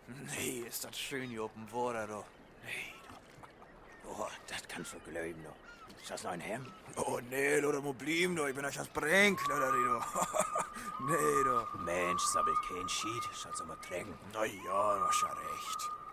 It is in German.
Nee, ist das schön hier oben Water, du. Nee, du. Oh, das kannst du glauben, du. Ist das noch ein Hemd? Oh, nee, du, da muss bleiben, du. Ich bin euch das Brink, du. Nee, du. Mensch, sabbelt kein Schied. Schatz aber trinken. Na ja, du hast ja recht.